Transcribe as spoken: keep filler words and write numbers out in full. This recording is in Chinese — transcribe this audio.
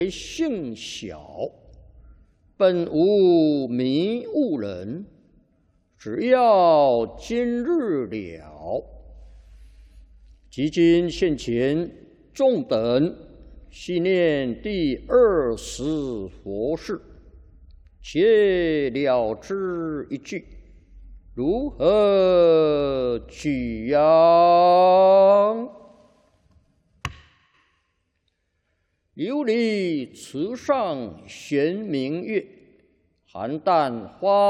性小，本无迷误人。只要今日了，即今现前众等系念第二十佛事，且了之一句，如何取样？琉璃池上悬明月，邯郸花。